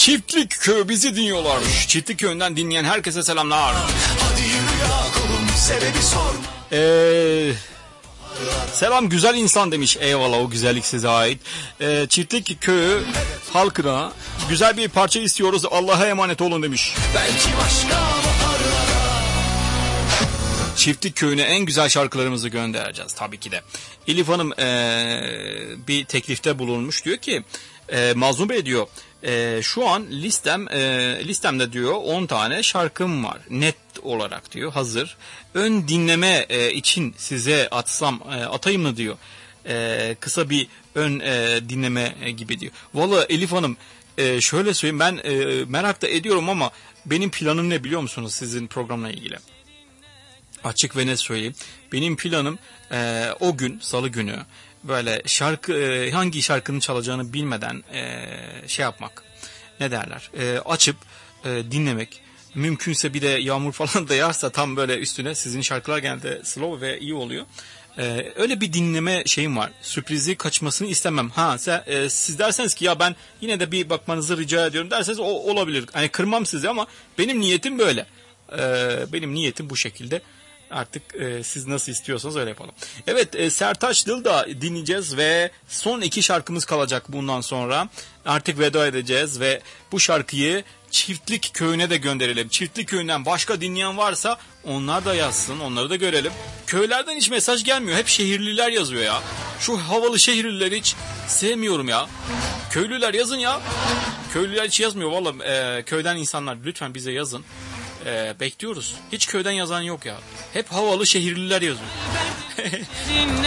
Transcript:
Çiftlik Köy bizi dinliyorlar. Çiftlik Köy'ünden dinleyen herkese selamlar. Hadi yürü ya kulum, sebebi sorma. Selam güzel insan demiş. Eyvallah, o güzellik size ait. Çiftlik Köyü halkına güzel bir parça istiyoruz. Allah'a emanet olun demiş. Belki başka baharlara. Çiftlik Köyü'ne en güzel şarkılarımızı göndereceğiz tabii ki de. Elif Hanım bir teklifte bulunmuş. Diyor ki Mazlum Bey diyor, şu an listemde diyor 10 tane şarkım var. Net olarak diyor hazır. Ön dinleme için size atayım mı diyor. Kısa bir ön dinleme gibi diyor. Vallahi Elif Hanım şöyle söyleyeyim, ben merak da ediyorum ama benim planım ne biliyor musunuz sizin programla ilgili? Açık ve net söyleyeyim. Benim planım o gün salı günü böyle hangi şarkının çalacağını bilmeden şey yapmak. Ne derler? Açıp dinlemek. Mümkünse bir de yağmur falan da yağarsa tam böyle üstüne sizin şarkılar genelde slow ve iyi oluyor. Öyle bir dinleme şeyim var. Sürprizi kaçmasını istemem. Siz derseniz ki ya ben yine de bir bakmanızı rica ediyorum derseniz o olabilir. Hani kırmam sizi ama benim niyetim böyle. Benim niyetim bu şekilde. Artık siz nasıl istiyorsanız öyle yapalım. Evet, Sertaç Dıl'da dinleyeceğiz ve son 2 şarkımız kalacak bundan sonra. Artık veda edeceğiz ve bu şarkıyı Çiftlik Köyü'ne de gönderelim. Çiftlik Köyü'nden başka dinleyen varsa onlar da yazsın, onları da görelim. Köylerden hiç mesaj gelmiyor, hep şehirliler yazıyor ya. Şu havalı şehirlileri hiç sevmiyorum ya. Köylüler yazın ya. Köylüler hiç yazmıyor vallahi. Köyden insanlar lütfen bize yazın. Bekliyoruz. Hiç köyden yazan yok ya. Hep havalı şehirliler yazıyor.